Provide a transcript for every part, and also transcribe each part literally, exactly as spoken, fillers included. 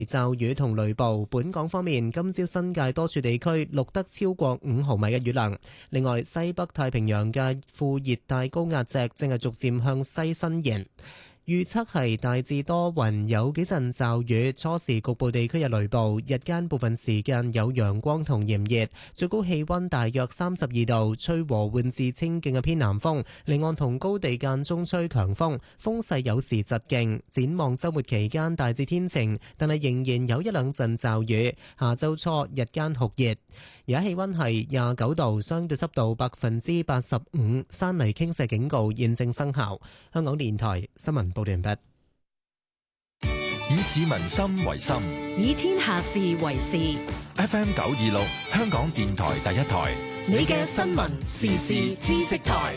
驟雨同雷暴。本港方面，今朝新界多處地區錄得超過五毫米嘅雨量。另外，西北太平洋嘅副熱帶高壓脊正係逐漸向西伸延。預測係大致多雲，有幾陣驟雨，初時局部地區有雷暴，日間部分時間有陽光同炎熱，最高氣溫大約三十二度，吹和緩至清勁嘅偏南風，離岸同高地間中吹強風，風勢有時疾勁。展望週末期間大致天晴，但係仍然有一兩陣驟雨。下週初日間酷熱，而家氣溫係廿九度，相對濕度百分之八十五，山泥傾瀉警告現正生效。香港電台新聞報道完畢。 以市民心為心， 以天下事為事。 F M 九二六，香港電台第一台， 你嘅新聞時事知識台。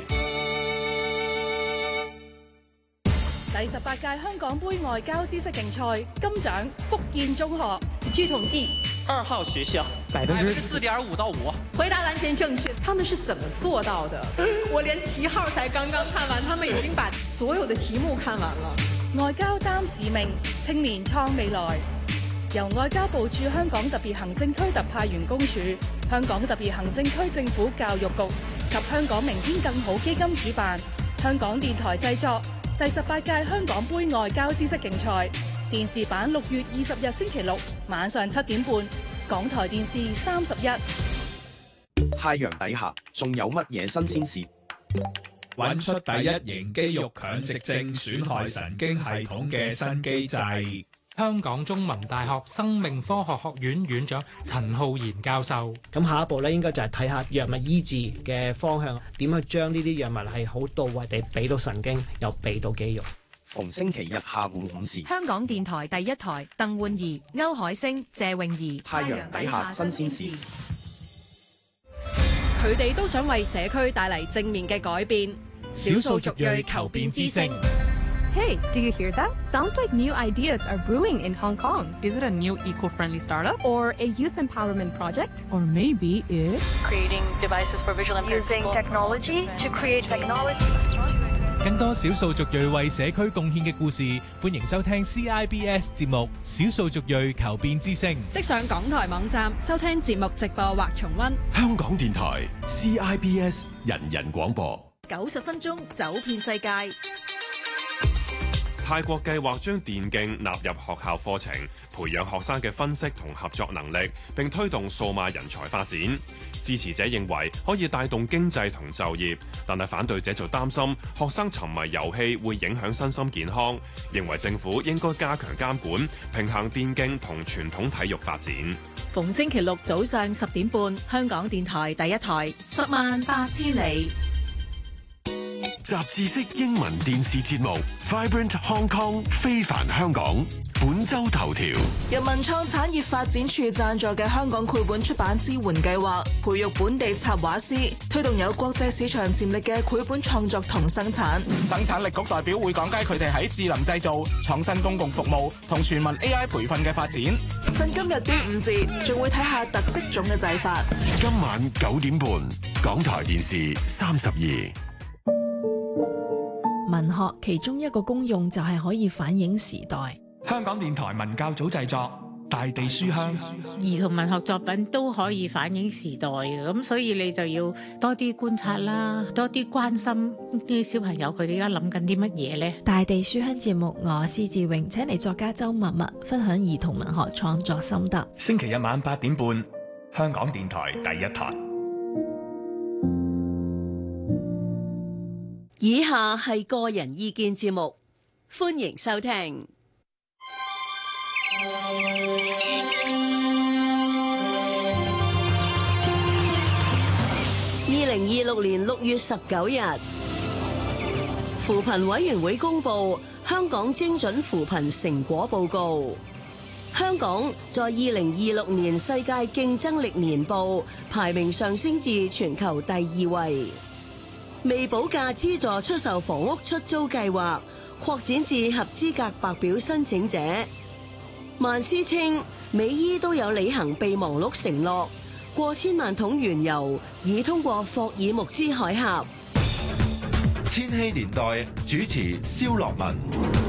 第十八屆香港杯外交知識競賽金獎福建中學。 據統計， 二號學校百分之四點五到五， 回答完全正確。他們是怎麼做到的？我連題號才剛剛看完，他們已經把所有的題目看完了。 外交擔使命，青年創未來。由外交部駐香港特別行政區特派員公署、香港特別行政區政府教育局及香港明天更好基金主辦，香港電台製作第十八屆香港杯外交知識競賽電視版，六月二十日星期六晚上七點半，港台電視三十一。 太陽底下仲有乜嘢新鮮事？ 揾出第一型肌肉強直症損害神經系統嘅新機制。 香港中文大學生命科學學院院長陳浩然教授。 咁下一步咧，應該就係睇下藥物醫治嘅方向，點去將呢啲藥物係好到位地俾到神經，又俾到肌肉。 逢星期日下午五時， 香港電台第一台，鄧煥儀、歐海星、謝泳儀。 太陽底下新鮮事。 佢哋都想為社區帶嚟正面嘅改變。 少數族裔求變之聲。 Hey, do you hear that? Sounds like new ideas are brewing in Hong Kong. Is it a new eco-friendly startup? Or a youth empowerment project? Or maybe it's creating devices for visual impaired people. Using technology to create technology. 更多少數族裔為社區貢獻嘅故事，歡迎收聽 C I B S 節目《少數族裔求變之聲》。 即上港台網站收聽節目直播或重溫。 香港電台 C I B S 人人廣播， 九十分鐘走遍世界。 泰國計劃將電競納入學校課程，培養學生嘅分析同合作能力，並推動數碼人才發展。支持者認為可以帶動經濟同就業，但係反對者就擔心學生沉迷遊戲會影響身心健康，認為政府應該加強監管，平衡電競同傳統體育發展。 逢星期六早上十點半，香港電台第一台十萬八千里。 雜誌式英文電視節目 Vibrant Hong Kong 非凡香港本周頭條。 由文創產業發展處贊助嘅香港繪本出版支援計劃，培育本地插畫師，推動有國際市場潛力嘅繪本創作同生產。 生產力局代表會講解佢哋喺智能製造、創新公共服務同全民 A I 培訓嘅發展。 趁今日端午節，仲會睇下特色種嘅製法。 今晚九點半，港台電視三十二。 文學其中一個功用就係可以反映時代。 香港電台文教組製作《大地書香》， 兒童文學作品都可以反映時代嘅，咁所以你就要多啲觀察啦，多啲關心啲小朋友佢哋而家諗緊啲乜嘢呢？ 大地書香節目，我施志榮請嚟作家周默默分享兒童文學創作心得。 星期日晚八點半，香港電台第一台。 以下係個人意見節目，歡迎收聽。二零二六年六月十九日，扶貧委員會公布香港精準扶貧成果報告。香港在二零二六年世界競爭力年報排名上升至全球第二位。未補價資助出售房屋出租計劃擴展至合資格白表申請者。萬斯稱美伊都有履行備忘錄承諾，過千萬桶原油已通過霍爾木茲海峽。 千禧年代主持蕭樂文。